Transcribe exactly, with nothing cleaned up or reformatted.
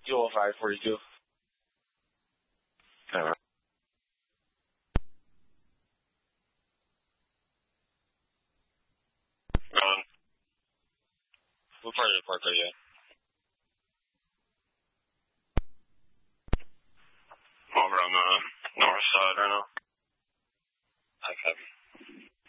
two oh five forty-two. Alright. Um, what part of the park are you at?